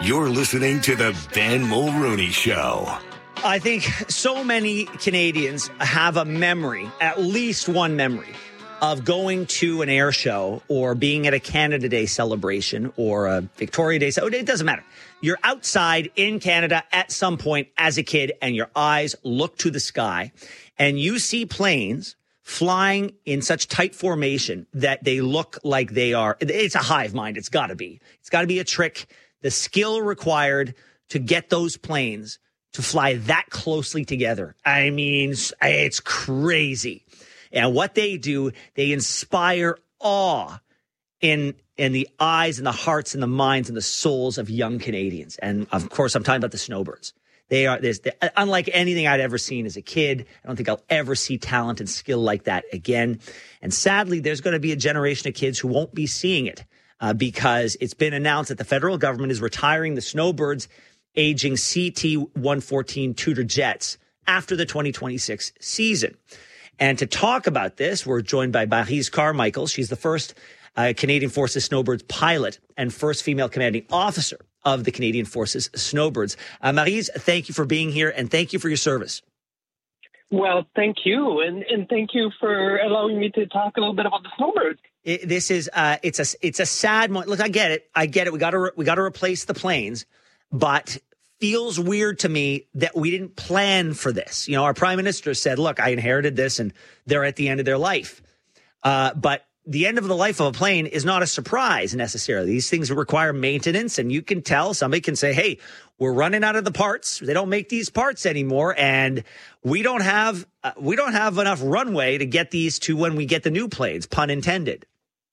You're listening to the Ben Mulrooney Show. I think so many Canadians have a memory, at least one memory, of going to an air show or being at a Canada Day celebration or a Victoria Day. It doesn't matter. You're outside in Canada at some point as a kid and your eyes look to the sky and you see planes flying in such tight formation that they look like they are. It's a hive mind. It's got to be. It's got to be a trick. The skill required to get those planes to fly that closely together. I mean, it's crazy. And what they do, they inspire awe in the eyes and the hearts and the minds and the souls of young Canadians. And of course, I'm talking about the Snowbirds. They are unlike anything I'd ever seen as a kid. I don't think I'll ever see talent and skill like that again. And sadly, there's going to be a generation of kids who won't be seeing it because it's been announced that the federal government is retiring the Snowbirds aging CT-114 Tudor jets after the 2026 season. And to talk about this, we're joined by Maryse Carmichael. She's the first Canadian Forces Snowbirds pilot and first female commanding officer of the Canadian Forces Snowbirds. Maryse, thank you for being here and thank you for your service. Well, thank you. And thank you for allowing me to talk a little bit about the Snowbirds. It's a sad moment. Look, I get it. We got to replace the planes, but feels weird to me that we didn't plan for this. You know, our prime minister said, look, I inherited this and they're at the end of their life. But the end of the life of a plane is not a surprise necessarily. These things require maintenance, and you can tell. Somebody can say, hey, we're running out of the parts. They don't make these parts anymore, and we don't have enough runway to get these to when we get the new planes, pun intended.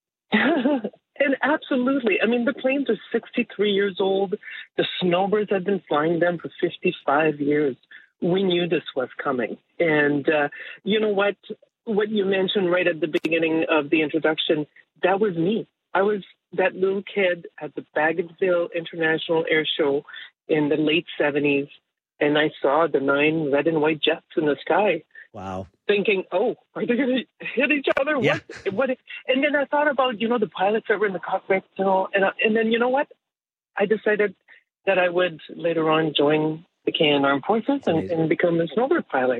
And absolutely. I mean, the planes are 63 years old. The Snowbirds have been flying them for 55 years. We knew this was coming. And you know what? What you mentioned right at the beginning of the introduction, that was me. I was that little kid at the Bagotville International Air Show in the late 70s, and I saw the 9 red and white jets in the sky. Wow. Thinking, oh, are they going to hit each other? Yeah. What? And then I thought about, the pilots that were in the cockpit. And then, you know what? I decided that I would later on join the Canadian Armed Forces and become a snowbird pilot.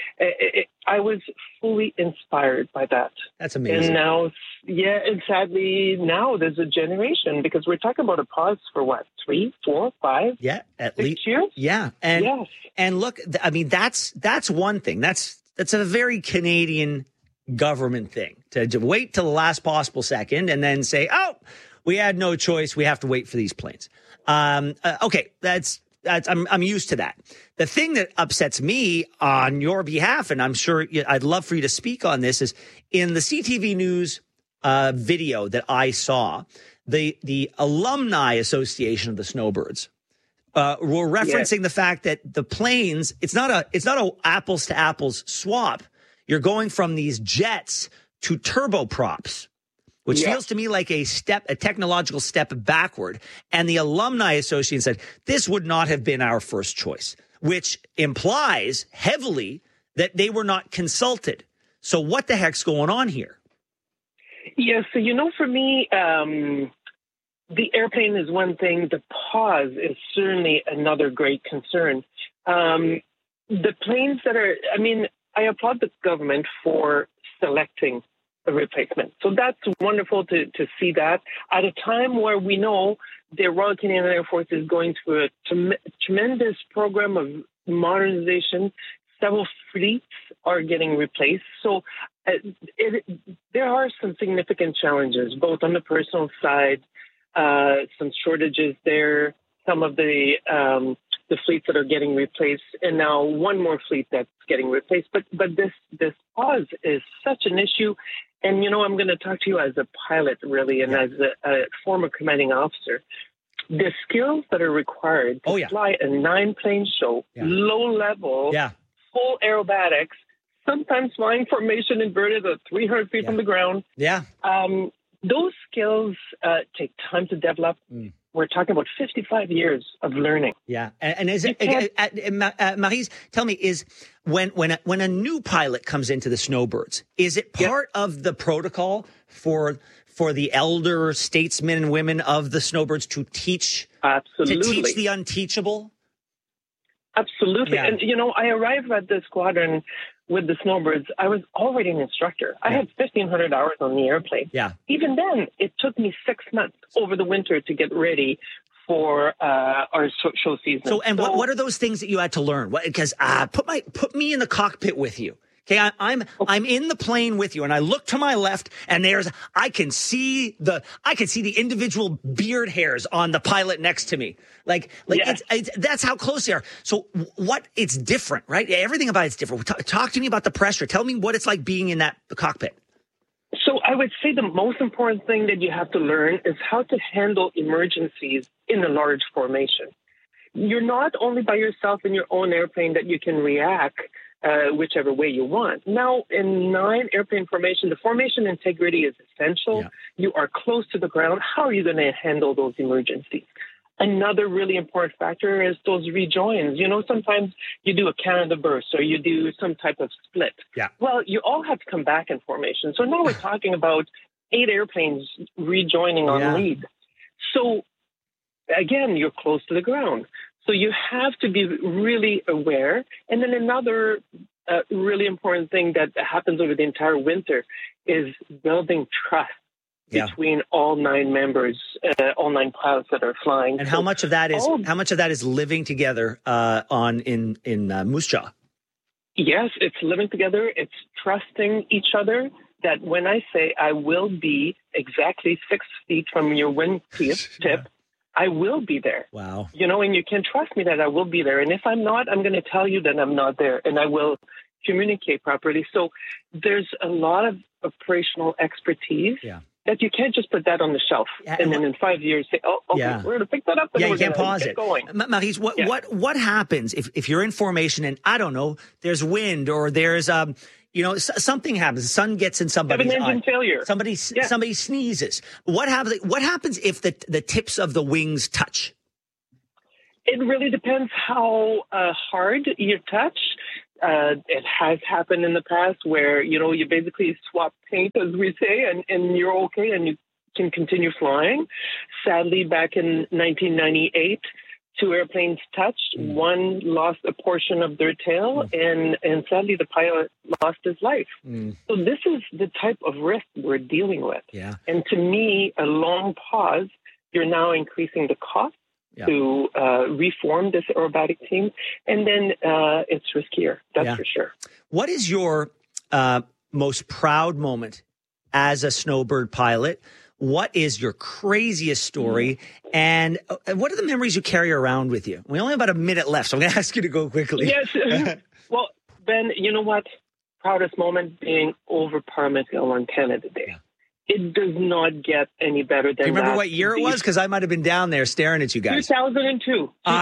I was fully inspired by that. That's amazing. And now, and sadly, now there's a generation, because we're talking about a pause for what, 3, 4, 5? Yeah, at 6 least. years? Yeah. And look, I mean, that's one thing. That's a very Canadian government thing, to wait till the last possible second and then say, oh, we had no choice. We have to wait for these planes. Okay, I'm used to that. The thing that upsets me on your behalf, and I'm sure I'd love for you to speak on this, is in the CTV News video that I saw, the Alumni Association of the Snowbirds were referencing the fact that the planes, it's not a apples to apples swap. You're going from these jets to turboprops, which feels to me like a technological step backward. And the Alumni Association said, this would not have been our first choice, which implies heavily that they were not consulted. So what the heck's going on here? Yeah, so, for me, the airplane is one thing. The pause is certainly another great concern. The planes I applaud the government for selecting a replacement. So that's wonderful to see that at a time where we know the Royal Canadian Air Force is going through a tremendous program of modernization. Several fleets are getting replaced. So there are some significant challenges, both on the personal side, some shortages there, some of the fleets that are getting replaced, and now one more fleet that's getting replaced. But this pause is such an issue. And, I'm going to talk to you as a pilot, really, and as a former commanding officer. The skills that are required to fly a 9-plane show, low level, full aerobatics, sometimes flying formation inverted at 300 feet from the ground. Yeah. Those skills take time to develop. We're talking about 55 years of learning. Yeah. And is it, Maryse, tell me, is when a new pilot comes into the Snowbirds, is it part of the protocol for for the elder statesmen and women of the Snowbirds to teach the unteachable? Absolutely. Yeah. And, I arrived at the squadron with the Snowbirds. I was already an instructor. I had 1,500 hours on the airplane. Yeah. Even then, it took me 6 months over the winter to get ready for our show season. So what are those things that you had to learn? Because put me in the cockpit with you. Okay, I'm in the plane with you, and I look to my left, and I can see the individual beard hairs on the pilot next to me. That's how close they are. So it's different, right? Everything about it's different. Talk to me about the pressure. Tell me what it's like being in that cockpit. So I would say the most important thing that you have to learn is how to handle emergencies in a large formation. You're not only by yourself in your own airplane that you can react whichever way you want. Now, in 9 airplane formation, the formation integrity is essential. Yeah. You are close to the ground. How are you going to handle those emergencies? Another really important factor is those rejoins. Sometimes you do a Canada burst or you do some type of split. Yeah. Well, you all have to come back in formation. So now we're talking about 8 airplanes rejoining on lead. So, again, you're close to the ground. So you have to be really aware. And then another really important thing that happens over the entire winter is building trust between all 9 members, all 9 pilots that are flying. And how much of that is living together in Moose Jaw? Yes, it's living together. It's trusting each other. That when I say I will be exactly 6 feet from your wingtip. I will be there. Wow. And you can trust me that I will be there. And if I'm not, I'm going to tell you that I'm not there, and I will communicate properly. So there's a lot of operational expertise that you can't just put that on the shelf and then in 5 years say, we're going to pick that up and we're going to get going. Maryse, what happens if you're in formation and, I don't know, there's wind or there's something happens. The sun gets in somebody's eye. Engine failure. Somebody sneezes. What happens if the tips of the wings touch? It really depends how hard you touch. It has happened in the past where, you basically swap paint, as we say, and you're okay and you can continue flying. Sadly, back in 1998, 2 airplanes touched. One lost a portion of their tail, and sadly, the pilot lost his life. So this is the type of risk we're dealing with. Yeah. And to me, a long pause, you're now increasing the cost to reform this aerobatic team, and then it's riskier, that's for sure. What is your most proud moment as a Snowbird pilot? What is your craziest story? And what are the memories you carry around with you? We only have about a minute left, so I'm going to ask you to go quickly. Yes. Well, Ben, you know what? Proudest moment being over Parliament Hill on Canada Day. Yeah. It does not get any better than that. Do you remember what year it was? Because I might have been down there staring at you guys. 2002. No.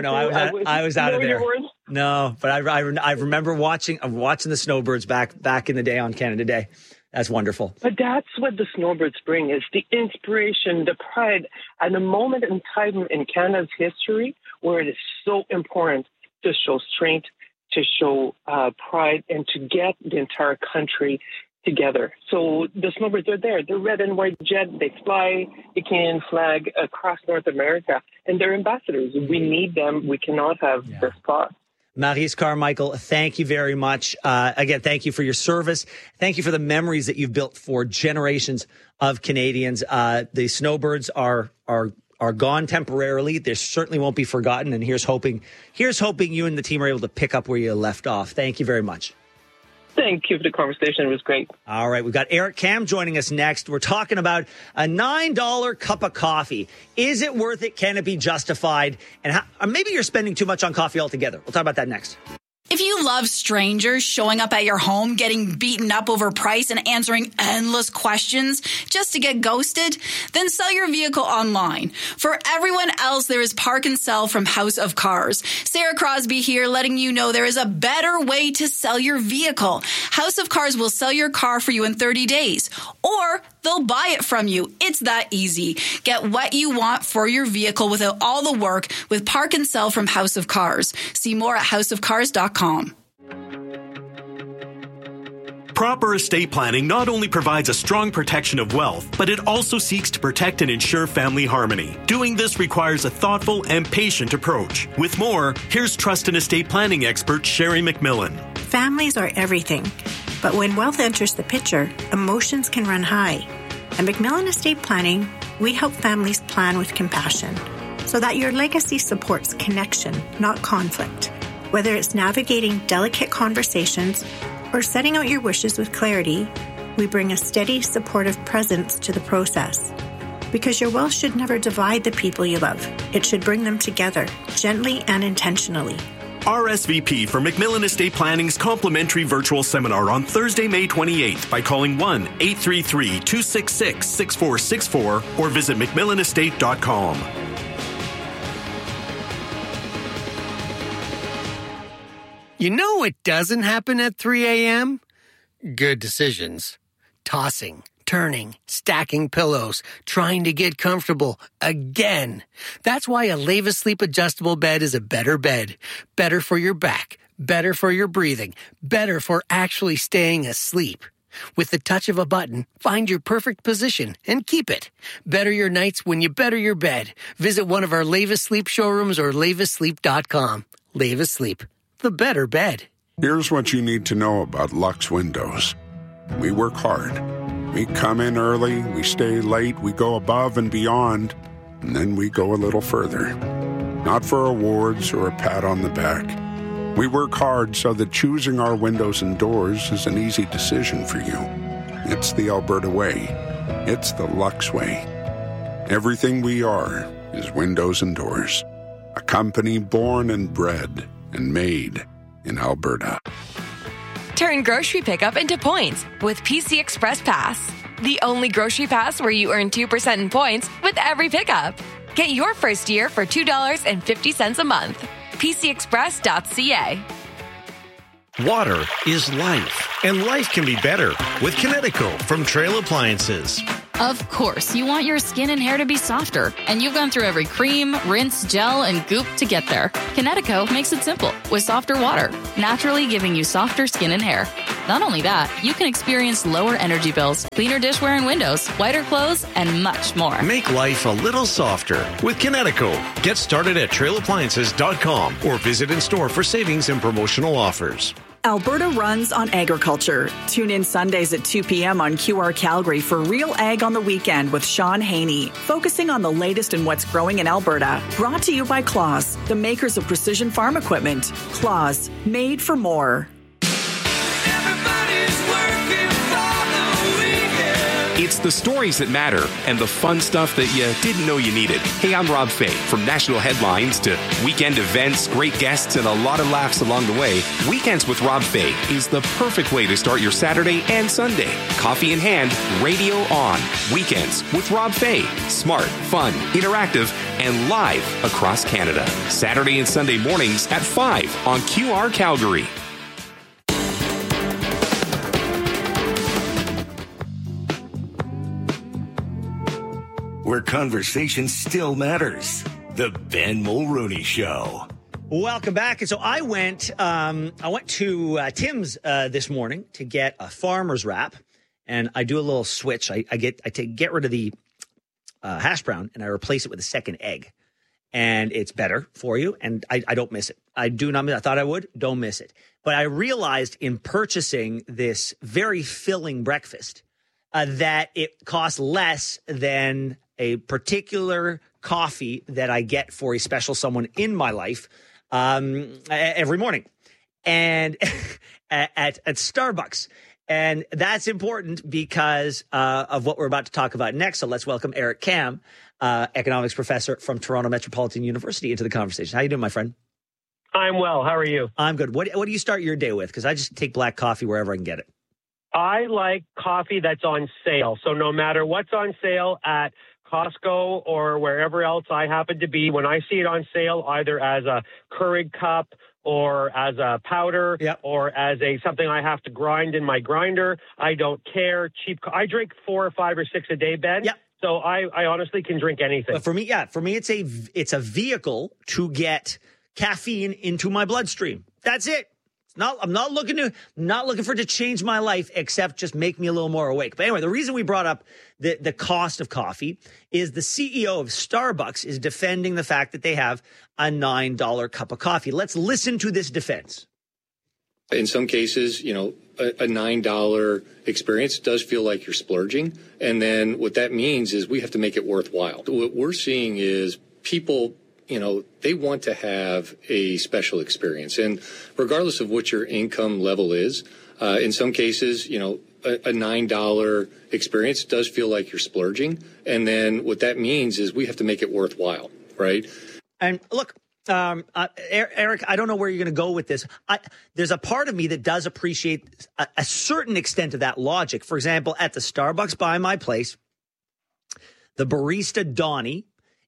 I was out of there. No, but I remember watching the Snowbirds back in the day on Canada Day. That's wonderful. But that's what the Snowbirds bring, is the inspiration, the pride, and a moment in time in Canada's history where it is so important to show strength, to show pride, and to get the entire country together. So the Snowbirds are there. They're red and white jet. They fly the Canadian flag across North America, and they're ambassadors. We need them. We cannot have this cost. Maryse Carmichael, thank you very much. Again, thank you for your service. Thank you for the memories that you've built for generations of Canadians. The Snowbirds are gone temporarily. They certainly won't be forgotten. And here's hoping you and the team are able to pick up where you left off. Thank you very much. Thank you for the conversation. It was great. All right. We've got Eric Kam joining us next. We're talking about a $9 cup of coffee. Is it worth it? Can it be justified? And or maybe you're spending too much on coffee altogether. We'll talk about that next. If you love strangers showing up at your home, getting beaten up over price and answering endless questions just to get ghosted, then sell your vehicle online. For everyone else, there is Park and Sell from House of Cars. Sarah Crosby here, letting you know there is a better way to sell your vehicle. House of Cars will sell your car for you in 30 days, or they'll buy it from you. It's that easy. Get what you want for your vehicle without all the work with Park and Sell from House of Cars. See more at houseofcars.com. Proper estate planning not only provides a strong protection of wealth, but it also seeks to protect and ensure family harmony. Doing this requires a thoughtful and patient approach. With more, here's trust and estate planning expert Sherry McMillan. Families are everything, but when wealth enters the picture, emotions can run high. At McMillan Estate Planning, we help families plan with compassion so that your legacy supports connection, not conflict. Whether it's navigating delicate conversations or setting out your wishes with clarity, we bring a steady, supportive presence to the process. Because your will should never divide the people you love. It should bring them together, gently and intentionally. RSVP for McMillan Estate Planning's complimentary virtual seminar on Thursday, May 28th by calling 1-833-266-6464 or visit McMillanestate.com. You know what doesn't happen at 3 a.m.? Good decisions. Tossing, turning, stacking pillows, trying to get comfortable again. That's why a Leva Sleep adjustable bed is a better bed. Better for your back, better for your breathing, better for actually staying asleep. With the touch of a button, find your perfect position and keep it. Better your nights when you better your bed. Visit one of our Leva Sleep showrooms or levasleep.com. Leva Sleep, the better bed. Here's what you need to know about Lux Windows. We work hard. We come in early, we stay late, we go above and beyond, and then we go a little further. Not for awards or a pat on the back. We work hard so that choosing our windows and doors is an easy decision for you. It's the Alberta way. It's the Lux way. Everything we are is windows and doors. A company born and bred and made in Alberta. Turn grocery pickup into points with PC Express Pass. The only grocery pass where you earn 2% in points with every pickup. Get your first year for $2.50 a month. PCExpress.ca. Water is life, and life can be better with Kinetico from Trail Appliances. Of course, you want your skin and hair to be softer, and you've gone through every cream, rinse, gel, and goop to get there. Kinetico makes it simple with softer water, naturally giving you softer skin and hair. Not only that, you can experience lower energy bills, cleaner dishware and windows, whiter clothes, and much more. Make life a little softer with Kinetico. Get started at trailappliances.com or visit in store for savings and promotional offers. Alberta runs on agriculture. Tune in Sundays at 2 p.m. on QR Calgary for Real Ag on the Weekend with Sean Haney, focusing on the latest in what's growing in Alberta. Brought to you by Claas, the makers of precision farm equipment. Claas, made for more. It's the stories that matter and the fun stuff that you didn't know you needed. Hey, I'm Rob Fay. From national headlines to weekend events, great guests, and a lot of laughs along the way, Weekends with Rob Fay is the perfect way to start your Saturday and Sunday. Coffee in hand, radio on. Weekends with Rob Fay. Smart, fun, interactive, and live across Canada. Saturday and Sunday mornings at 5 on QR Calgary. Where conversation still matters. The Ben Mulroney Show. Welcome back. And so I went to Tim's this morning to get a farmer's wrap, and I do a little switch. I get rid of the hash brown and I replace it with a second egg, and it's better for you. And I don't miss it. I do not miss it. I thought I would. Don't miss it. But I realized in purchasing this very filling breakfast that it costs less than a particular coffee that I get for a special someone in my life every morning, and at Starbucks. And that's important because of what we're about to talk about next. So let's welcome Eric Kam, economics professor from Toronto Metropolitan University, into the conversation. How you doing, my friend? I'm well. How are you? I'm good. What do you start your day with? Because I just take black coffee wherever I can get it. I like coffee that's on sale. So no matter what's on sale at Costco or wherever else I happen to be, when I see it on sale, either as a Keurig cup or as a powder or as something I have to grind in my grinder, I don't care. I drink 4 or 5 or 6 a day, Ben. Yep. So I honestly can drink anything. But for me, it's a vehicle to get caffeine into my bloodstream. That's it. I'm not looking for it to change my life, except just make me a little more awake. But anyway, the reason we brought up the cost of coffee is the CEO of Starbucks is defending the fact that they have a $9 cup of coffee. Let's listen to this defense. In some cases, a $9 experience does feel like you're splurging. And then what that means is we have to make it worthwhile. What we're seeing is people, they want to have a special experience. And regardless of what your income level is, in some cases, a $9 experience does feel like you're splurging. And then what that means is we have to make it worthwhile, right? And look, Eric, I don't know where you're going to go with this. There's a part of me that does appreciate a certain extent of that logic. For example, at the Starbucks by my place, the barista, Donnie,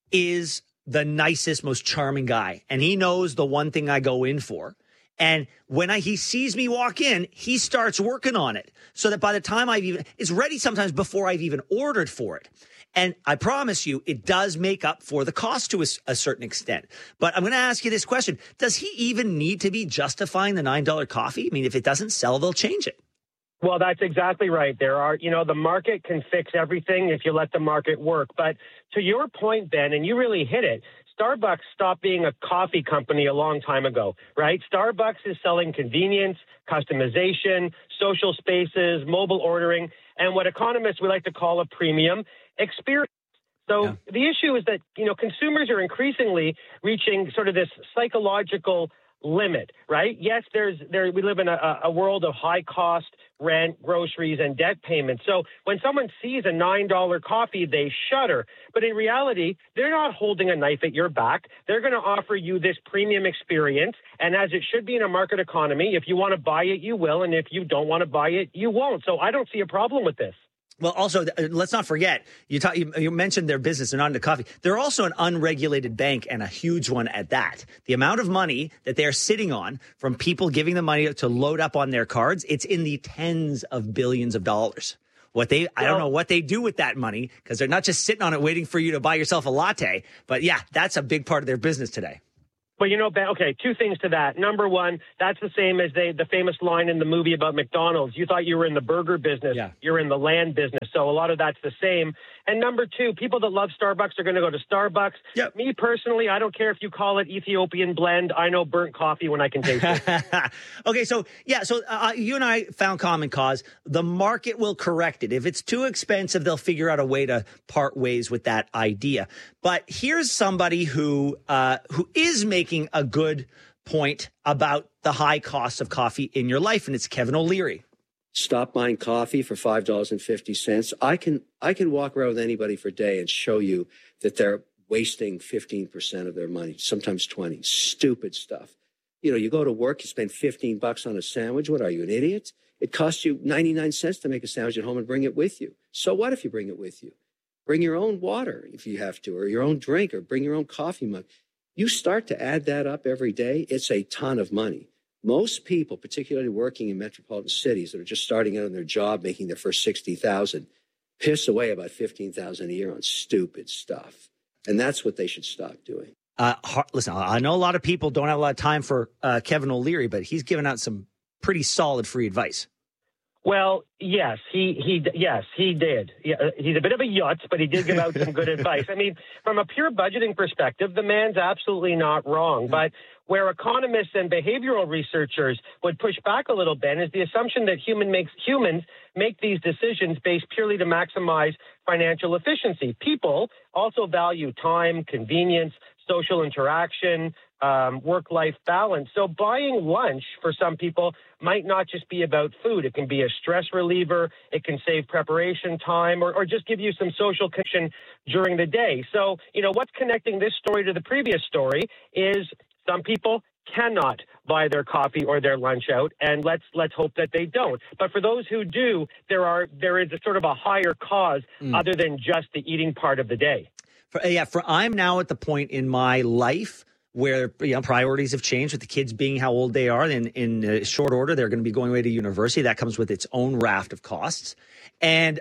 is the nicest, most charming guy. And he knows the one thing I go in for. And when he sees me walk in, he starts working on it so that by the time it's ready sometimes before I've even ordered for it. And I promise you, it does make up for the cost to a certain extent. But I'm going to ask you this question. Does he even need to be justifying the $9 coffee? I mean, if it doesn't sell, they'll change it. Well, that's exactly right. The market can fix everything if you let the market work. But to your point, Ben, and you really hit it, Starbucks stopped being a coffee company a long time ago, right? Starbucks is selling convenience, customization, social spaces, mobile ordering, and what economists would like to call a premium experience. So The issue is that, consumers are increasingly reaching sort of this psychological limit, right? Yes, we live in a world of high cost rent, groceries, and debt payments. So when someone sees a $9 coffee, they shudder. But in reality, they're not holding a knife at your back. They're going to offer you this premium experience. And as it should be in a market economy, if you want to buy it, you will. And if you don't want to buy it, you won't. So I don't see a problem with this. Well, also, let's not forget, you mentioned their business. They're not into coffee. They're also an unregulated bank, and a huge one at that. The amount of money that they're sitting on from people giving them money to load up on their cards, it's in the tens of billions of dollars. I don't know what they do with that money, because they're not just sitting on it waiting for you to buy yourself a latte. But yeah, that's a big part of their business today. But Ben, okay, two things to that. Number one, that's the same as the famous line in the movie about McDonald's. You thought you were in the burger business. Yeah. You're in the land business. So a lot of that's the same. And number two, people that love Starbucks are going to go to Starbucks. Yep. Me personally, I don't care if you call it Ethiopian blend. I know burnt coffee when I can taste it. Okay, so you and I found common cause. The market will correct it. If it's too expensive, they'll figure out a way to part ways with that idea. But here's somebody who is making a good point about the high cost of coffee in your life, and it's Kevin O'Leary. Stop buying coffee for $5.50. I can walk around with anybody for a day and show you that they're wasting 15% of their money, sometimes 20. Stupid stuff. You go to work, you spend $15 on a sandwich. What are you, an idiot? It costs you 99 cents to make a sandwich at home and bring it with you. So what if you bring it with you? Bring your own water if you have to, or your own drink, or bring your own coffee mug. You start to add that up every day, it's a ton of money. Most people, particularly working in metropolitan cities that are just starting out on their job, making their first $60,000, piss away about $15,000 a year on stupid stuff. And that's what they should stop doing. Listen, I know a lot of people don't have a lot of time for Kevin O'Leary, but he's given out some pretty solid free advice. Well, yes, he did. Yeah, he's a bit of a yutz, but he did give out some good advice. I mean, from a pure budgeting perspective, the man's absolutely not wrong. But where economists and behavioral researchers would push back a little bit is the assumption that humans make these decisions based purely to maximize financial efficiency. People also value time, convenience, social interaction, work-life balance. So buying lunch for some people might not just be about food. It can be a stress reliever. It can save preparation time or just give you some social connection during the day. So, what's connecting this story to the previous story is some people cannot buy their coffee or their lunch out, and let's hope that they don't. But for those who do, there is a sort of a higher cause other than just the eating part of the day. I'm now at the point in my life where priorities have changed with the kids being how old they are. In short order, they're going to be going away to university. That comes with its own raft of costs. And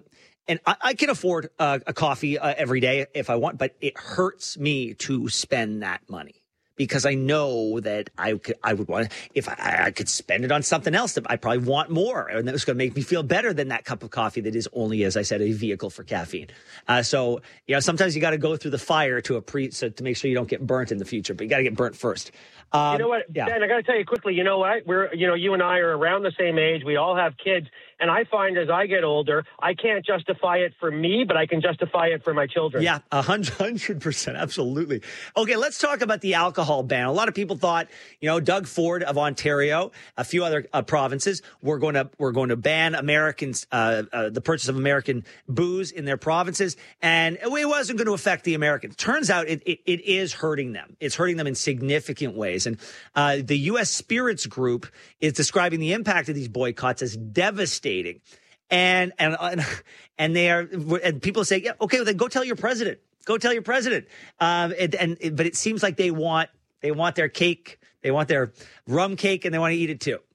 I can afford a coffee every day if I want, but it hurts me to spend that money because I know that I would want, if I could spend it on something else, that I probably want more. And that was going to make me feel better than that cup of coffee that is only, as I said, a vehicle for caffeine. So, sometimes you got to go through the fire to make sure you don't get burnt in the future, but you got to get burnt first. You know what, Ben, I got to tell you quickly, you know what? You and I are around the same age. We all have kids. And I find as I get older, I can't justify it for me, but I can justify it for my children. Yeah, 100%. Absolutely. Okay, let's talk about the alcohol ban. A lot of people thought, Doug Ford of Ontario, a few other provinces, were going to ban Americans, the purchase of American booze in their provinces. And it wasn't going to affect the Americans. Turns out it is hurting them. It's hurting them in significant ways. And the U.S. Spirits Group is describing the impact of these boycotts as devastating. And they are, and people say, yeah, okay, well, then go tell your president. Go tell your president. But it seems like they want their cake, they want their rum cake, and they want to eat it too.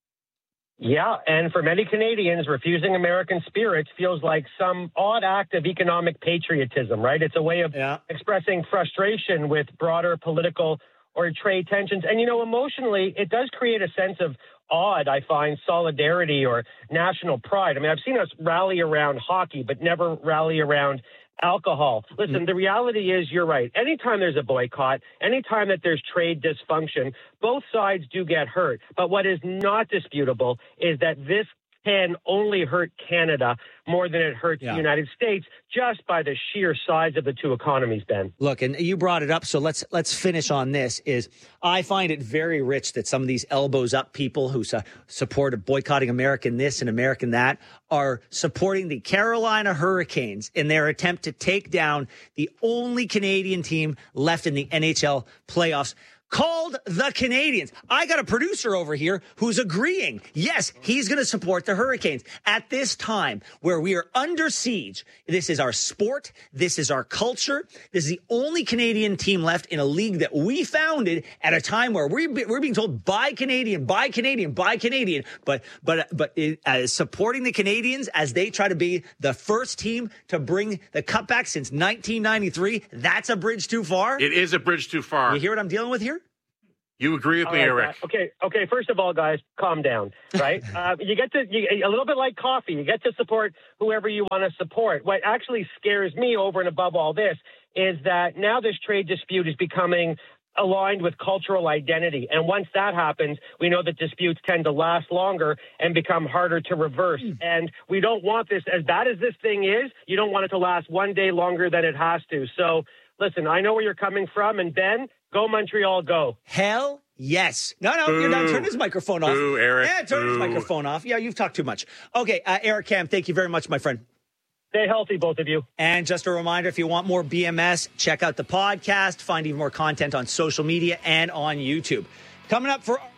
Yeah, and for many Canadians, refusing American spirits feels like some odd act of economic patriotism, right? It's a way of expressing frustration with broader political or trade tensions. And, emotionally, it does create a sense of odd, I find, solidarity or national pride. I mean, I've seen us rally around hockey, but never rally around alcohol. Listen, the reality is, you're right. Anytime there's a boycott, anytime that there's trade dysfunction, both sides do get hurt. But what is not disputable is that this can only hurt Canada more than it hurts the United States, just by the sheer size of the two economies, Ben. Look, and you brought it up, so let's finish on this. I find it very rich that some of these elbows up people who support boycotting American this and American that are supporting the Carolina Hurricanes in their attempt to take down the only Canadian team left in the NHL playoffs, called the Canadiens. I got a producer over here who's agreeing. Yes, he's going to support the Hurricanes at this time where we are under siege. This is our sport. This is our culture. This is the only Canadian team left in a league that we founded at a time where we're being told buy Canadian, buy Canadian, buy Canadian. But supporting the Canadiens as they try to be the first team to bring the cup back since 1993, that's a bridge too far. It is a bridge too far. You hear what I'm dealing with here? You agree with me, Eric? Okay. First of all, guys, calm down, right? You get to a little bit like coffee. You get to support whoever you want to support. What actually scares me over and above all this is that now this trade dispute is becoming aligned with cultural identity. And once that happens, we know that disputes tend to last longer and become harder to reverse. And we don't want this, as bad as this thing is, you don't want it to last one day longer than it has to. So listen, I know where you're coming from. And Ben, go Montreal, go. Hell yes. No, you're done. Turn his microphone off. Boo, Eric. Yeah, turn his microphone off. Yeah, you've talked too much. Okay, Eric Kam, thank you very much, my friend. Stay healthy, both of you. And just a reminder, if you want more BMS, check out the podcast, find even more content on social media and on YouTube. Coming up for...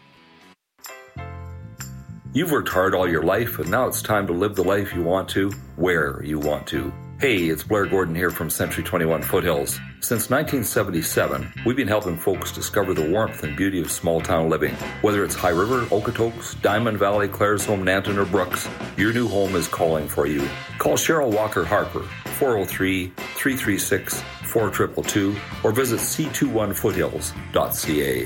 You've worked hard all your life, and now it's time to live the life you want to, where you want to. Hey, it's Blair Gordon here from Century 21 Foothills. Since 1977, we've been helping folks discover the warmth and beauty of small-town living. Whether it's High River, Okotoks, Diamond Valley, Claresholm, Nanton, or Brooks, your new home is calling for you. Call Cheryl Walker Harper, 403-336-4222, or visit c21foothills.ca.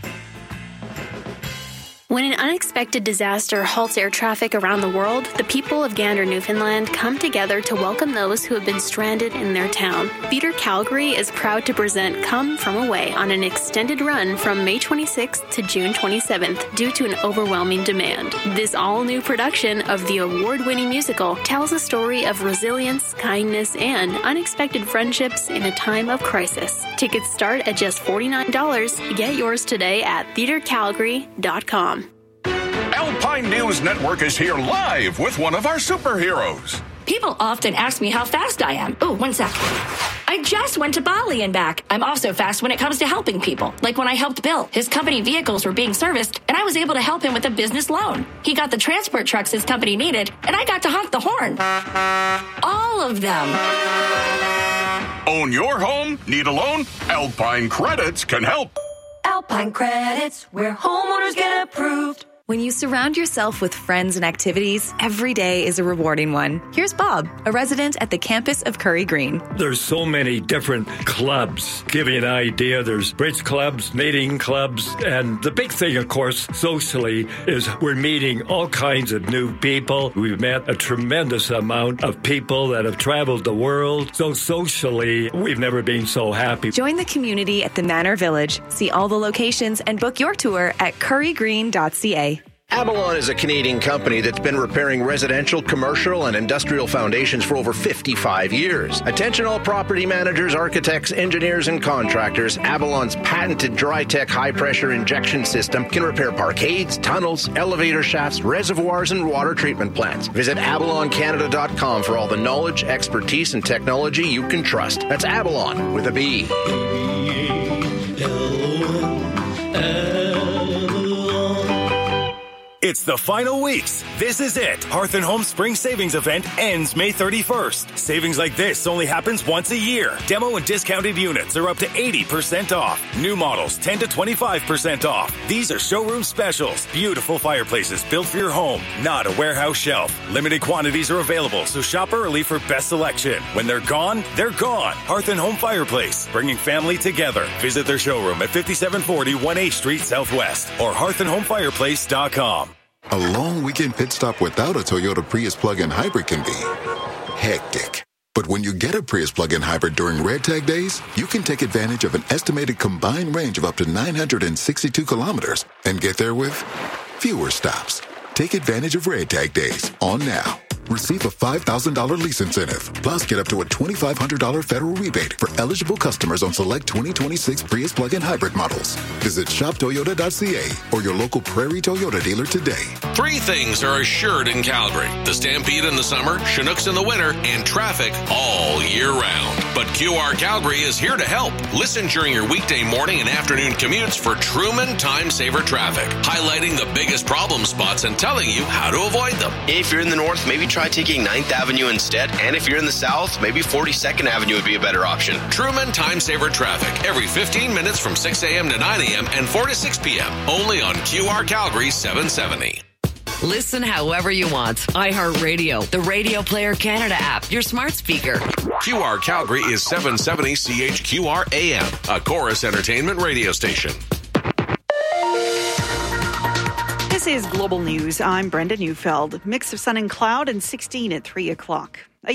When an unexpected disaster halts air traffic around the world, the people of Gander, Newfoundland come together to welcome those who have been stranded in their town. Theatre Calgary is proud to present Come From Away on an extended run from May 26th to June 27th due to an overwhelming demand. This all-new production of the award-winning musical tells a story of resilience, kindness, and unexpected friendships in a time of crisis. Tickets start at just $49. Get yours today at theatrecalgary.com. Alpine News Network is here live with one of our superheroes. People often ask me how fast I am. Oh, 1 sec. I just went to Bali and back. I'm also fast when it comes to helping people. Like when I helped Bill. His company vehicles were being serviced, and I was able to help him with a business loan. He got the transport trucks his company needed, and I got to honk the horn. All of them. Own your home? Need a loan? Alpine Credits can help. Alpine Credits, where homeowners get approved. When you surround yourself with friends and activities, every day is a rewarding one. Here's Bob, a resident at the campus of Curry Green. There's so many different clubs. Give you an idea, there's bridge clubs, knitting clubs, and the big thing, of course, socially, is we're meeting all kinds of new people. We've met a tremendous amount of people that have traveled the world. So socially, we've never been so happy. Join the community at the Manor Village. See all the locations and book your tour at currygreen.ca. Avalon is a Canadian company that's been repairing residential, commercial, and industrial foundations for over 55 years. Attention all property managers, architects, engineers, and contractors. Avalon's patented DryTech high-pressure injection system can repair parkades, tunnels, elevator shafts, reservoirs, and water treatment plants. Visit AvalonCanada.com for all the knowledge, expertise, and technology you can trust. That's Avalon with a B. It's the final weeks. This is it. Hearth & Home Spring Savings Event ends May 31st. Savings like this only happens once a year. Demo and discounted units are up to 80% off. New models 10 to 25% off. These are showroom specials. Beautiful fireplaces built for your home, not a warehouse shelf. Limited quantities are available, so shop early for best selection. When they're gone, they're gone. Hearth & Home Fireplace, bringing family together. Visit their showroom at 5740 1A Street Southwest or hearthandhomefireplace.com. A long weekend pit stop without a Toyota Prius plug-in hybrid can be hectic. But when you get a Prius plug-in hybrid during Red Tag days, you can take advantage of an estimated combined range of up to 962 kilometers and get there with fewer stops. Take advantage of Red Tag days on now. Receive a $5,000 lease incentive. Plus, get up to a $2,500 federal rebate for eligible customers on select 2026 Prius plug-in hybrid models. Visit shoptoyota.ca or your local Prairie Toyota dealer today. 3 things are assured in Calgary: the Stampede in the summer, Chinooks in the winter, and traffic all year round. But QR Calgary is here to help. Listen during your weekday morning and afternoon commutes for Truman Time Saver Traffic, highlighting the biggest problem spots and telling you how to avoid them. If you're in the north, maybe try taking 9th Avenue instead. And if you're in the south, maybe 42nd Avenue would be a better option. Truman Time Saver Traffic, every 15 minutes from 6 a.m. to 9 a.m. and 4 to 6 p.m. Only on QR Calgary 770. Listen however you want. iHeartRadio, the Radio Player Canada app, your smart speaker. QR Calgary is 770 CHQR AM, a Chorus Entertainment radio station. This is Global News. I'm Brenda Neufeld. Mix of sun and cloud and 16 at 3 o'clock.